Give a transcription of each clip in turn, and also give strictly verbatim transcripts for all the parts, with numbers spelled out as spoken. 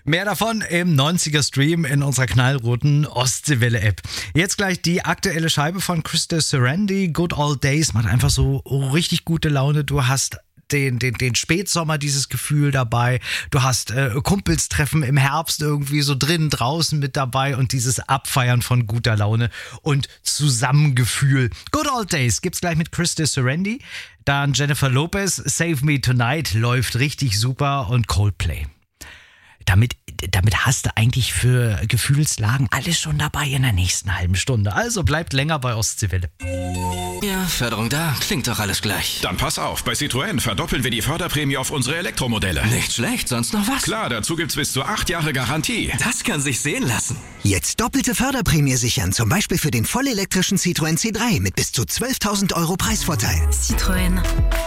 Mehr davon im neunziger Stream in unserer knallroten Ostseewelle-App. Jetzt gleich die aktuelle Scheibe von Krista Serendi. Good Old Days macht einfach so richtig gute Laune. Du hast den, den, den Spätsommer, dieses Gefühl dabei. Du hast äh, Kumpelstreffen im Herbst irgendwie so drinnen, draußen mit dabei und dieses Abfeiern von guter Laune und Zusammengefühl. Good Old Days gibt's gleich mit Krista Serendi. Dann Jennifer Lopez, Save Me Tonight läuft richtig super und Coldplay. Damit, damit hast du eigentlich für Gefühlslagen alles schon dabei in der nächsten halben Stunde. Also bleibt länger bei Ostseewelle. Ja, Förderung da. Klingt doch alles gleich. Dann pass auf, bei Citroën verdoppeln wir die Förderprämie auf unsere Elektromodelle. Nicht schlecht, sonst noch was? Klar, dazu gibt's bis zu acht Jahre Garantie. Das kann sich sehen lassen. Jetzt doppelte Förderprämie sichern, zum Beispiel für den vollelektrischen Citroën C drei mit bis zu zwölftausend Euro Preisvorteil. Citroën.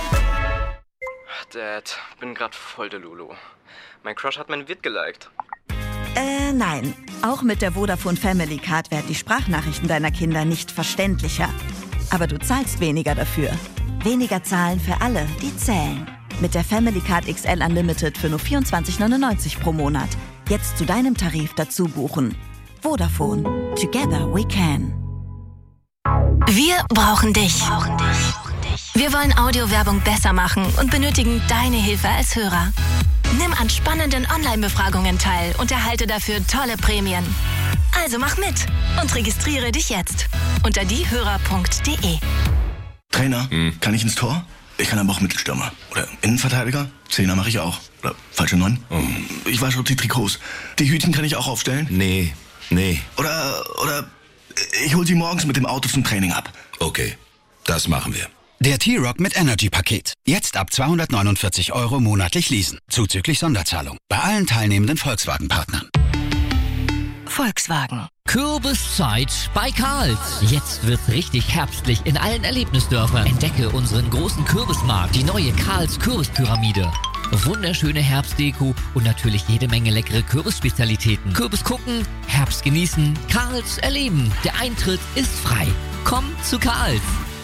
Dad, bin grad voll der Lulu. Mein Crush hat mein Vid geliked. Äh, nein. Auch mit der Vodafone Family Card werden die Sprachnachrichten deiner Kinder nicht verständlicher. Aber du zahlst weniger dafür. Weniger zahlen für alle, die zählen. Mit der Family Card X L Unlimited für nur vierundzwanzig neunundneunzig pro Monat. Jetzt zu deinem Tarif dazu buchen. Vodafone. Together we can. Wir brauchen dich. Wir wollen Audiowerbung besser machen und benötigen deine Hilfe als Hörer. Nimm an spannenden Online-Befragungen teil und erhalte dafür tolle Prämien. Also mach mit und registriere dich jetzt unter diehörer punkt de. Trainer, hm. kann ich ins Tor? Ich kann aber auch Mittelstürmer. Oder Innenverteidiger? Zehner mache ich auch. Oder falsche Neun? Oh. Ich wasche die Trikots. Die Hütchen kann ich auch aufstellen? Nee, nee. Oder, oder ich hol sie morgens mit dem Auto zum Training ab. Okay, das machen wir. Der T-Rock mit Energy-Paket. Jetzt ab zweihundertneunundvierzig Euro monatlich leasen. Zuzüglich Sonderzahlung. Bei allen teilnehmenden Volkswagen-Partnern. Volkswagen. Kürbiszeit bei Karls. Jetzt wird's richtig herbstlich in allen Erlebnisdörfern. Entdecke unseren großen Kürbismarkt, die neue Karls Kürbispyramide. Wunderschöne Herbstdeko und natürlich jede Menge leckere Kürbisspezialitäten. Kürbis gucken, Herbst genießen, Karls erleben. Der Eintritt ist frei. Komm zu Karls.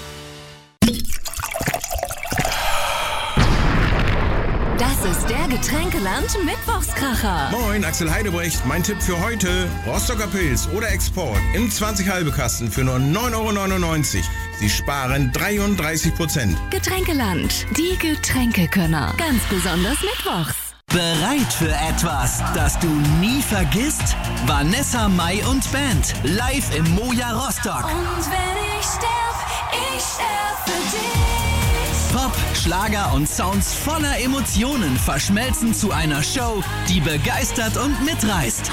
Das ist der Getränkeland Mittwochskracher. Moin, Axel Heidebrecht. Mein Tipp für heute: Rostocker Pilz oder Export im zwanzig halbe Kasten für nur neun Euro neunundneunzig. Sie sparen dreiunddreißig Prozent. Getränkeland, die Getränkekönner. Ganz besonders mittwochs. Bereit für etwas, das du nie vergisst? Vanessa Mai und Band, live im Moja Rostock. Und wenn ich sterb, ich sterb für dich. Pop, Schlager und Sounds voller Emotionen verschmelzen zu einer Show, die begeistert und mitreißt.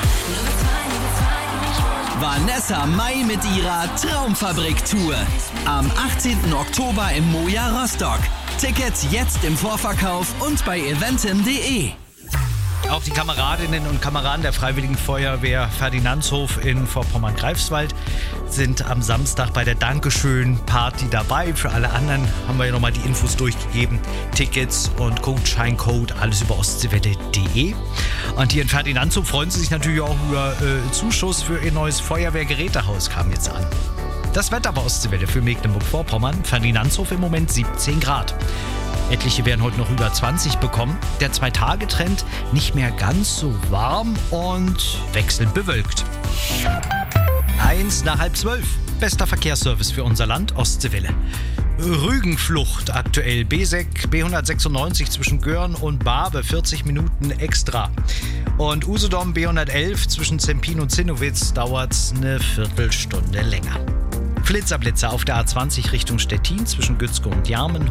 Vanessa Mai mit ihrer Traumfabrik-Tour. Am achtzehnten Oktober im Moja Rostock. Tickets jetzt im Vorverkauf und bei eventim punkt de. Auch die Kameradinnen und Kameraden der Freiwilligen Feuerwehr Ferdinandshof in Vorpommern-Greifswald sind am Samstag bei der Dankeschön-Party dabei. Für alle anderen haben wir ja nochmal die Infos durchgegeben. Tickets und Gutscheincode, alles über ostseewelle punkt de. Und hier in Ferdinandshof freuen sie sich natürlich auch über äh, Zuschuss für ihr neues Feuerwehrgerätehaus, kam jetzt an. Das Wetter bei Ostseewelle für Mecklenburg-Vorpommern. Ferdinandshof im Moment siebzehn Grad. Etliche werden heute noch über zwanzig bekommen. Der Zwei-Tage-Trend nicht mehr ganz so warm und wechselnd bewölkt. Eins nach halb zwölf. Bester Verkehrsservice für unser Land, Ostseewelle. Rügenflucht aktuell. B sechs, B hundertsechsundneunzig zwischen Görn und Barbe, vierzig Minuten extra. Und Usedom B hundertelf zwischen Zempin und Zinnowitz dauert's eine Viertelstunde länger. Flitzerblitzer auf der A zwanzig Richtung Stettin zwischen Gützkow und Jarmen.